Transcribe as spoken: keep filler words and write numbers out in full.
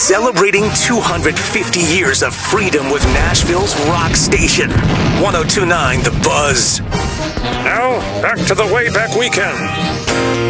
celebrating two hundred fifty years of freedom with Nashville's rock station. one oh two point nine The Buzz. Now, back to the Wayback Weekend.